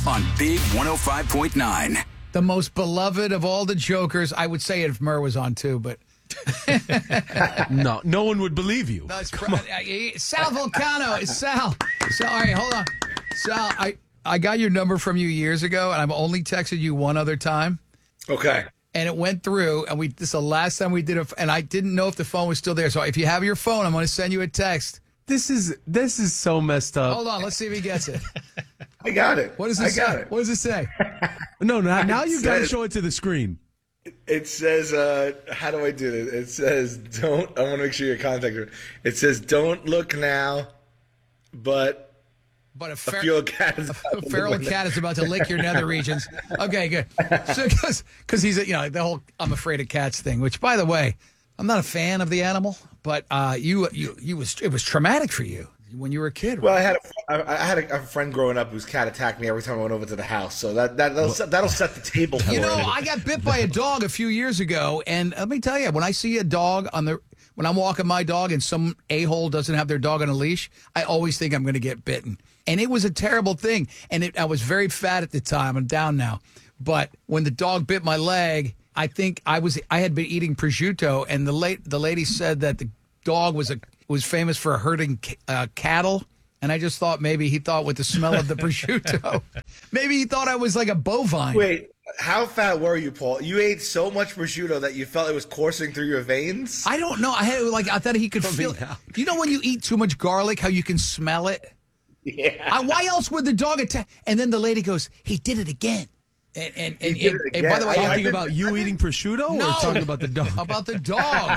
on Big 105.9. The most beloved of all the Jokers. I would say it if Murr was on too, but No one would believe you. no, Sal Vulcano. It's Sal. Sal, all right, hold on. Sal, I got your number from you years ago, and I've only texted you one other time. Okay. And it went through, and this is the last time we did it, and I didn't know if the phone was still there. So if you have your phone, I'm going to send you a text. This is so messed up. Hold on, let's see if he gets it. I got it. What does it say? got it. What does it say? No, now you got to show it to the screen. It says, how do I do this? It says, I want to make sure your contact. It says, don't look now, but A feral cat is about to lick your nether regions. Okay, good. So, because he's, the whole "I'm afraid of cats" thing. Which, by the way, I'm not a fan of the animal, but it was traumatic for you when you were a kid. Well, I had a friend growing up whose cat attacked me every time I went over to the house. So that'll set the table for it. I got bit by a dog a few years ago, and let me tell you, when I see a dog when I'm walking my dog and some a-hole doesn't have their dog on a leash, I always think I'm going to get bitten. And it was a terrible thing. And I was very fat at the time. I'm down now. But when the dog bit my leg, I think I had been eating prosciutto, and the lady said that the dog was famous for herding cattle. And I just thought maybe he thought with the smell of the prosciutto, maybe he thought I was like a bovine. Wait, how fat were you, Paul? You ate so much prosciutto that you felt it was coursing through your veins? I don't know. I thought he could feel it. You know when you eat too much garlic, how you can smell it? Yeah. Why else would the dog attack? And then the lady goes, he did it again. And by the way, talking about you eating prosciutto or talking about the dog? About the dog.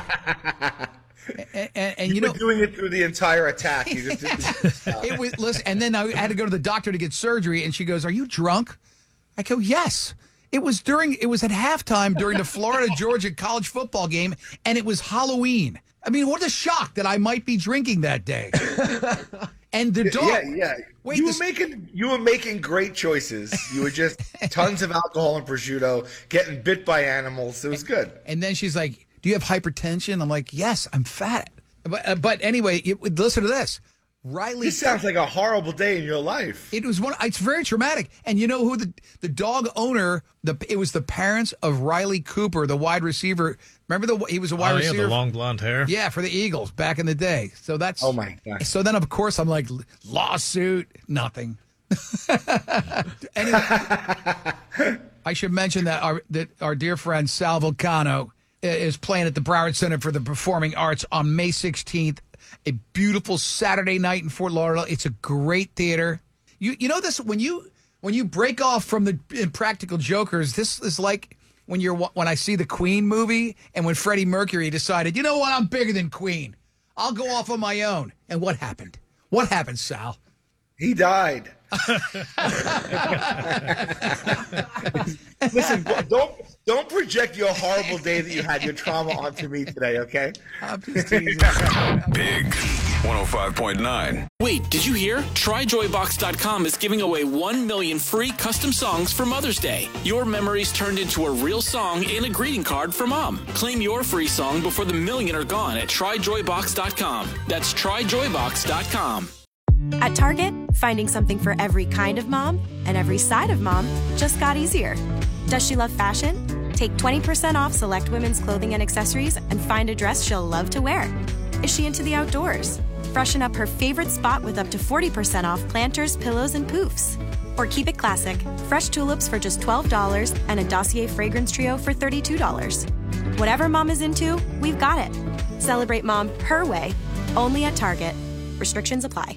and you were doing it through the entire attack. You just didn't. It was, listen, and then I had to go to the doctor to get surgery, and she goes, "Are you drunk?" I go, "Yes." It was at halftime during the Florida-Georgia college football game, and it was Halloween. I mean, what a shock that I might be drinking that day. And the dog. Yeah. Wait, you were making great choices. You were just tons of alcohol and prosciutto, getting bit by animals. It was good. And then she's like, "Do you have hypertension?" I'm like, "Yes, I'm fat." But anyway, listen to this. Riley. This sounds like a horrible day in your life. It's very traumatic. And you know who the dog owner? It was the parents of Riley Cooper, the wide receiver. Remember he was a wide receiver. The long blonde hair. Yeah, for the Eagles back in the day. So that's. Oh my God. So then of course I'm like, lawsuit, nothing. Anyway, I should mention that our dear friend Sal Vulcano is playing at the Broward Center for the Performing Arts on May 16th. A beautiful Saturday night in Fort Lauderdale. It's a great theater. You know this when you break off from the Impractical Jokers. This is like when I see the Queen movie and when Freddie Mercury decided, you know what, I'm bigger than Queen. I'll go off on my own. And what happened? What happened, Sal? He died. Listen, don't project your horrible day that you had, your trauma onto me today, okay? I'm just teasing. Big 105.9. Wait, did you hear? TryJoyBox.com is giving away 1 million free custom songs for Mother's Day. Your memories turned into a real song and a greeting card for Mom. Claim your free song before the million are gone at TryJoyBox.com. That's TryJoyBox.com. At Target, finding something for every kind of mom and every side of mom just got easier. Does she love fashion? Take 20% off select women's clothing and accessories and find a dress she'll love to wear. Is she into the outdoors? Freshen up her favorite spot with up to 40% off planters, pillows, and poofs. Or keep it classic, fresh tulips for just $12 and a Dossier fragrance trio for $32. Whatever mom is into, we've got it. Celebrate mom her way, only at Target. Restrictions apply.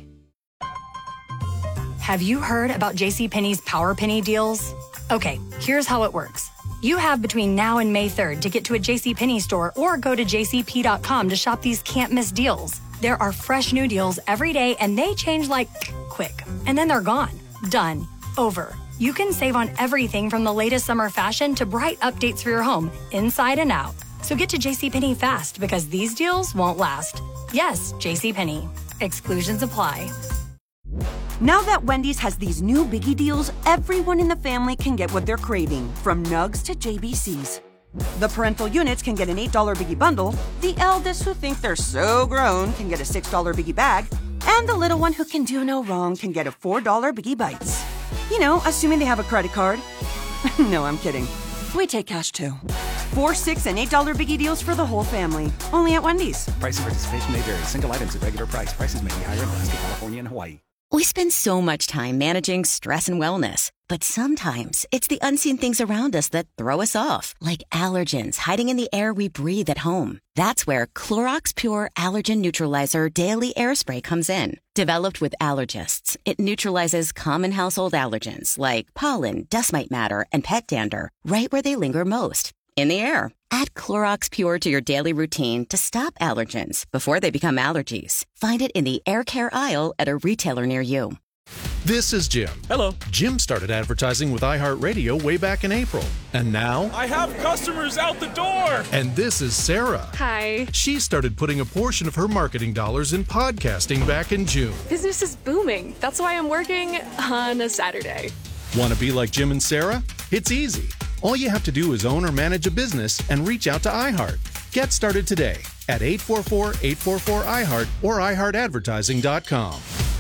Have you heard about JCPenney's Power Penny deals? Okay, here's how it works. You have between now and May 3rd to get to a JCPenney store or go to jcp.com to shop these can't-miss deals. There are fresh new deals every day, and they change like quick. And then they're gone. Done. Over. You can save on everything from the latest summer fashion to bright updates for your home, inside and out. So get to JCPenney fast because these deals won't last. Yes, JCPenney. Exclusions apply. Now that Wendy's has these new biggie deals, everyone in the family can get what they're craving, from nugs to JBCs. The parental units can get an $8 biggie bundle, the eldest who think they're so grown can get a $6 biggie bag, and the little one who can do no wrong can get a $4 biggie bites. You know, assuming they have a credit card. No, I'm kidding. We take cash too. 4, $6, and $8 biggie deals for the whole family. Only at Wendy's. Price and participation may vary. Single items at regular price. Prices may be higher in Alaska, California, and Hawaii. We spend so much time managing stress and wellness, but sometimes it's the unseen things around us that throw us off, like allergens hiding in the air we breathe at home. That's where Clorox Pure Allergen Neutralizer Daily Air Spray comes in. Developed with allergists, it neutralizes common household allergens like pollen, dust mite matter, and pet dander right where they linger most, in the air. Add Clorox Pure to your daily routine to stop allergens before they become allergies. Find it in the air care aisle at a retailer near you. This is Jim. Hello. Jim started advertising with iHeartRadio way back in April. And now... I have customers out the door! And this is Sarah. Hi. She started putting a portion of her marketing dollars in podcasting back in June. Business is booming. That's why I'm working on a Saturday. Want to be like Jim and Sarah? It's easy. All you have to do is own or manage a business and reach out to iHeart. Get started today at 844-844-iHeart or iHeartAdvertising.com.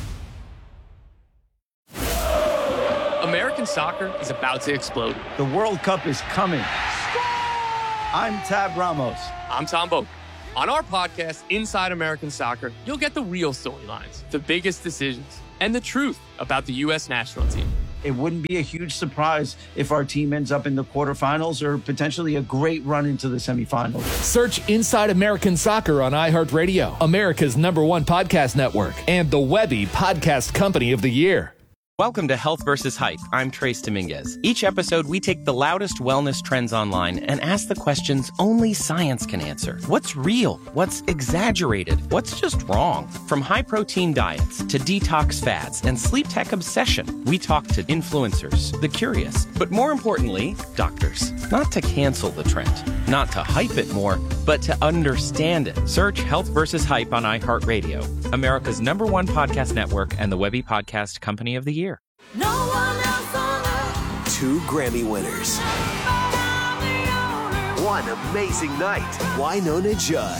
American soccer is about to explode. The World Cup is coming. I'm Tab Ramos. I'm Tom Boak. On our podcast, Inside American Soccer, you'll get the real storylines, the biggest decisions, and the truth about the U.S. national team. It wouldn't be a huge surprise if our team ends up in the quarterfinals or potentially a great run into the semifinals. Search Inside American Soccer on iHeartRadio, America's #1 podcast network, and the Webby Podcast Company of the Year. Welcome to Health vs. Hype. I'm Trace Dominguez. Each episode, we take the loudest wellness trends online and ask the questions only science can answer. What's real? What's exaggerated? What's just wrong? From high-protein diets to detox fads and sleep tech obsession, we talk to influencers, the curious, but more importantly, doctors. Not to cancel the trend, not to hype it more, but to understand it. Search Health vs. Hype on iHeartRadio, America's #1 podcast network and the Webby Podcast Company of the Year. No one else on earth. 2 Grammy winners. One amazing night. Wynonna Judd.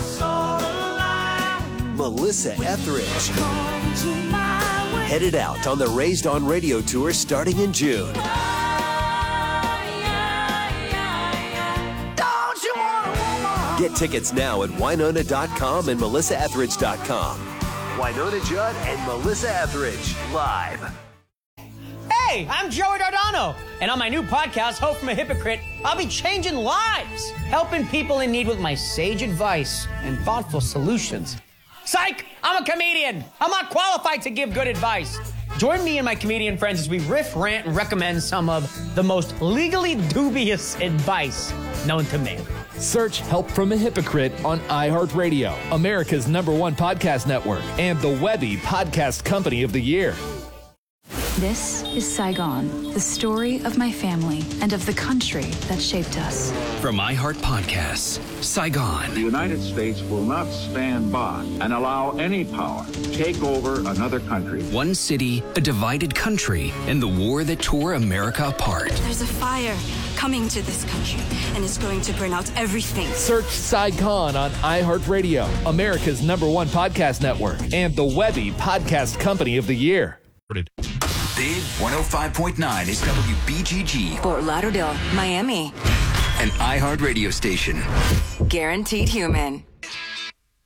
Melissa Etheridge. Headed out on the Raised on Radio tour starting in June. Get tickets now at Wynonna.com and MelissaEtheridge.com. Wynonna Judd and Melissa Etheridge, live. Hey, I'm Joey Dardano, and on my new podcast, Hope from a Hypocrite, I'll be changing lives, helping people in need with my sage advice and thoughtful solutions. Psych! I'm a comedian. I'm not qualified to give good advice. Join me and my comedian friends as we riff, rant, and recommend some of the most legally dubious advice known to man. Search Help from a Hypocrite on iHeartRadio, America's #1 podcast network, and the Webby Podcast Company of the Year. This is Saigon, the story of my family and of the country that shaped us. From iHeart Podcasts, Saigon. The United States will not stand by and allow any power to take over another country. One city, a divided country, and the war that tore America apart. There's a fire coming to this country, and it's going to burn out everything. Search Saigon on iHeartRadio, America's #1 podcast network, and the Webby Podcast Company of the Year. Big 105.9 is WBGG. Fort Lauderdale, Miami. An iHeart radio station. Guaranteed human.